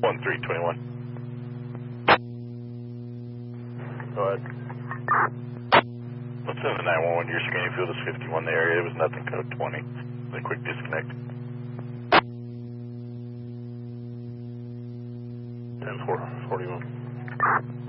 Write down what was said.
1321. Go ahead. What's in the 911? Your scanning field is 51 the area. It was nothing, code 20. A quick disconnect. 10-4, 41.